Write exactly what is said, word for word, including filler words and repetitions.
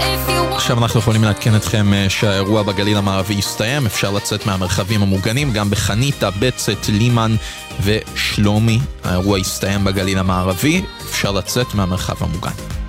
עכשיו אנחנו יכולים לעדכן אתכם שהאירוע בגליל המערבי יסתיים, אפשר לצאת מהמרחבים המוגנים, גם בחניתה, בצת, לימן ושלומי. האירוע יסתיים בגליל המערבי, אפשר לצאת מהמרחב המוגן.